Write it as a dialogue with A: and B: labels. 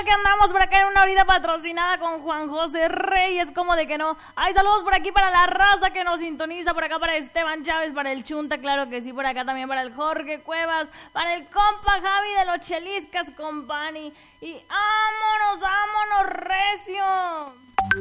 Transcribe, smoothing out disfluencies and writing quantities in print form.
A: que andamos por acá en una horita patrocinada con Juan José Reyes, como de que no. Ay, saludos por aquí para la raza que nos sintoniza, por acá para Esteban Chávez, para el Chunta, claro que sí, por acá también para el Jorge Cuevas, para el compa Javi de los Cheliscas Company. Y vámonos recio.